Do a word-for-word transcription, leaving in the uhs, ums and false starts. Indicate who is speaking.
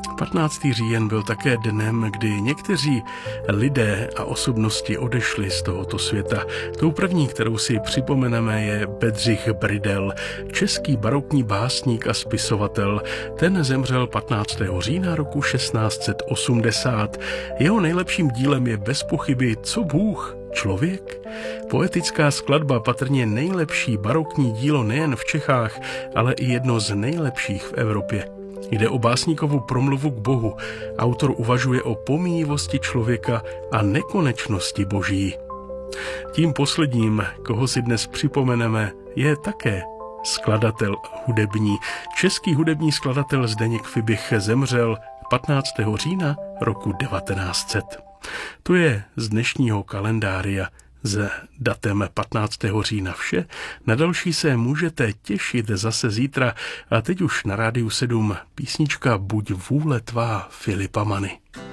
Speaker 1: patnáctého října byl také dnem, kdy někteří lidé a osobnosti odešli z tohoto světa. Tou první, kterou si připomeneme, je Bedřich Brydel, český barokní básník a spisovatel. Ten zemřel patnáctého října roku šestnáct set osmdesát. Jeho nejlepším dílem je bez pochyby Co Bůh? Člověk? Poetická skladba, patrně nejlepší barokní dílo nejen v Čechách, ale i jedno z nejlepších v Evropě. Jde o básníkovu promluvu k Bohu. Autor uvažuje o pomíjivosti člověka a nekonečnosti Boží. Tím posledním, koho si dnes připomeneme, je také skladatel hudební. Český hudební skladatel Zdeněk Fibich zemřel patnáctého října roku devatenáct set. To je z dnešního kalendária s datem patnáctého října vše. Na další se můžete těšit zase zítra a teď už na Rádiu sedm písnička Buď vůle tvá Filipa Many.